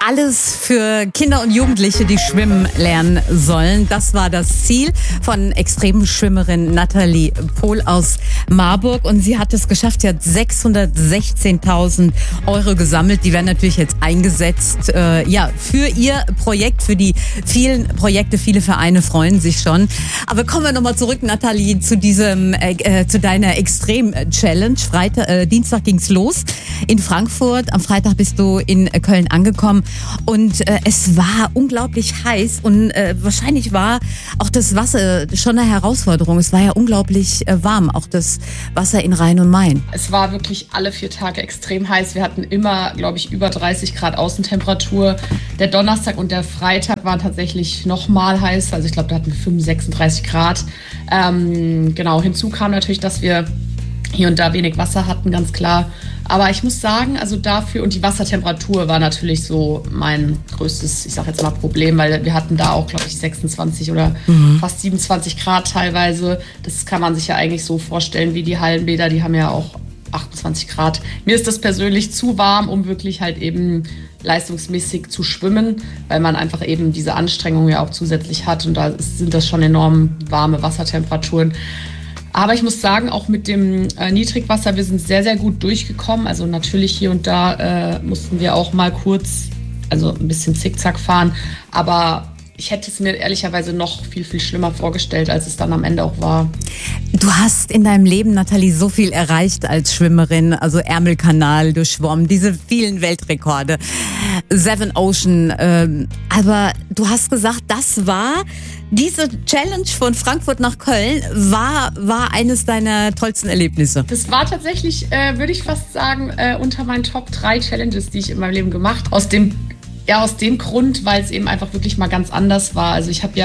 Alles für Kinder und Jugendliche, die schwimmen lernen sollen. Das war das Ziel von Extremschwimmerin Nathalie Pohl aus Marburg. Und sie hat es geschafft. Sie hat 616.000 Euro gesammelt. Die werden natürlich jetzt eingesetzt für ihr Projekt, für die vielen Projekte. Viele Vereine freuen sich schon. Aber kommen wir nochmal zurück, Nathalie, zu deiner Extrem-Challenge. Dienstag ging's los in Frankfurt. Am Freitag bist du in Köln angekommen. Und es war unglaublich heiß und wahrscheinlich war auch das Wasser schon eine Herausforderung. Es war ja unglaublich warm, auch das Wasser in Rhein und Main. Es war wirklich alle 4 Tage extrem heiß. Wir hatten immer, glaube ich, über 30 Grad Außentemperatur. Der Donnerstag und der Freitag waren tatsächlich noch mal heiß. Also ich glaube, da hatten wir 35, 36 Grad. Hinzu kam natürlich, dass wir hier und da wenig Wasser hatten, ganz klar. Aber ich muss sagen, also dafür, und die Wassertemperatur war natürlich so mein größtes, ich sag jetzt mal, Problem, weil wir hatten da auch, glaube ich, 26 oder fast 27 Grad teilweise. Das kann man sich ja eigentlich so vorstellen wie die Hallenbäder, die haben ja auch 28 Grad. Mir ist das persönlich zu warm, um wirklich halt eben leistungsmäßig zu schwimmen, weil man einfach eben diese Anstrengung ja auch zusätzlich hat und da sind das schon enorm warme Wassertemperaturen. Aber ich muss sagen, auch mit dem Niedrigwasser, wir sind sehr, sehr gut durchgekommen. Also natürlich hier und da mussten wir auch mal kurz, also ein bisschen zickzack fahren. Aber ich hätte es mir ehrlicherweise noch viel, viel schlimmer vorgestellt, als es dann am Ende auch war. Du hast in deinem Leben, Nathalie, so viel erreicht als Schwimmerin. Also Ärmelkanal durchschwommen, diese vielen Weltrekorde, Seven Ocean. Aber du hast gesagt, diese Challenge von Frankfurt nach Köln war eines deiner tollsten Erlebnisse. Das war tatsächlich, würde ich fast sagen, unter meinen Top 3 Challenges, die ich in meinem Leben gemacht habe. Aus dem Grund, weil es eben einfach wirklich mal ganz anders war. Also ich habe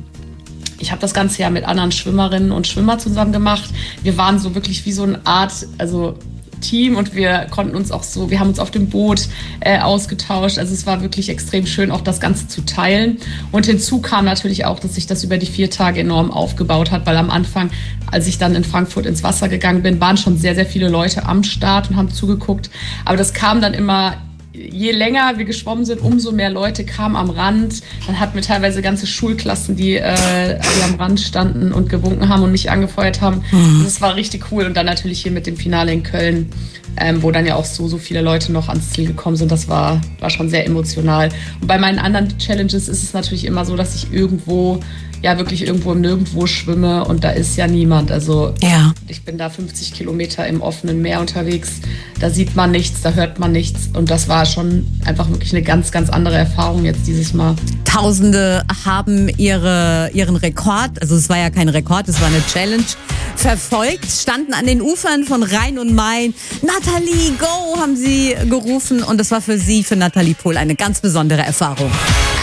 das Ganze ja mit anderen Schwimmerinnen und Schwimmer zusammen gemacht. Wir waren so wirklich wie so eine Art, Team und wir haben uns auf dem Boot ausgetauscht. Also es war wirklich extrem schön, auch das Ganze zu teilen. Und hinzu kam natürlich auch, dass sich das über die 4 Tage enorm aufgebaut hat, weil am Anfang, als ich dann in Frankfurt ins Wasser gegangen bin, waren schon sehr, sehr viele Leute am Start und haben zugeguckt. Aber das kam dann immer, je länger wir geschwommen sind, umso mehr Leute kamen am Rand. Dann hatten wir teilweise ganze Schulklassen, die am Rand standen und gewunken haben und mich angefeuert haben. Das war richtig cool. Und dann natürlich hier mit dem Finale in Köln, wo dann ja auch so viele Leute noch ans Ziel gekommen sind. Das war schon sehr emotional. Und bei meinen anderen Challenges ist es natürlich immer so, dass ich wirklich irgendwo im Nirgendwo schwimme und da ist ja niemand. Also Ich bin da 50 Kilometer im offenen Meer unterwegs. Da sieht man nichts, da hört man nichts. Und das war schon einfach wirklich eine ganz, ganz andere Erfahrung jetzt dieses Mal. Tausende haben ihren Rekord, also es war ja kein Rekord, es war eine Challenge, verfolgt, standen an den Ufern von Rhein und Main. Nathalie, go, haben sie gerufen. Und das war für Nathalie Pohl, eine ganz besondere Erfahrung.